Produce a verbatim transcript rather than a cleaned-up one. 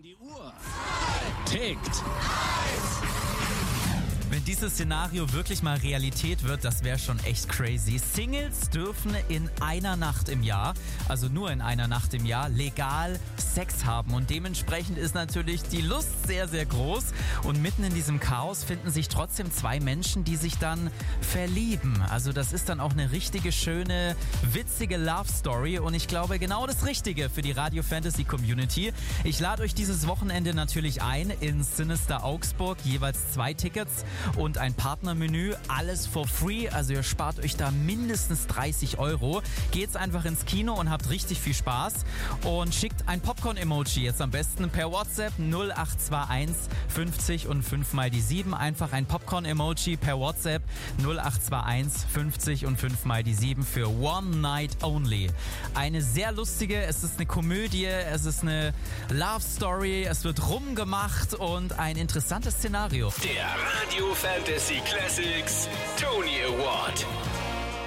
denn die Uhr tickt. Wenn dieses Szenario wirklich mal Realität wird, das wäre schon echt crazy. Singles dürfen in einer Nacht im Jahr, also nur in einer Nacht im Jahr, legal Sex haben. Und dementsprechend ist natürlich die Lust sehr, sehr groß. Und mitten in diesem Chaos finden sich trotzdem zwei Menschen, die sich dann verlieben. Also das ist dann auch eine richtige, schöne, witzige Love-Story. Und ich glaube, genau das Richtige für die Radio-Fantasy-Community. Ich lade euch dieses Wochenende natürlich ein ins Sinister Augsburg. Jeweils zwei Tickets und ein Partnermenü. Alles for free. Also ihr spart euch da mindestens dreißig Euro. Geht's einfach ins Kino und habt richtig viel Spaß. Und schickt ein Popcorn-Emoji jetzt am besten per WhatsApp null acht zwei eins fünfzig und fünf mal die sieben. Einfach ein Popcorn-Emoji per WhatsApp null acht zwei eins fünfzig und fünf mal die sieben für One Night Only. Eine sehr lustige, es ist eine Komödie, es ist eine Love Story, es wird rumgemacht und ein interessantes Szenario. Der Radio Fantasy Classics Tony Award.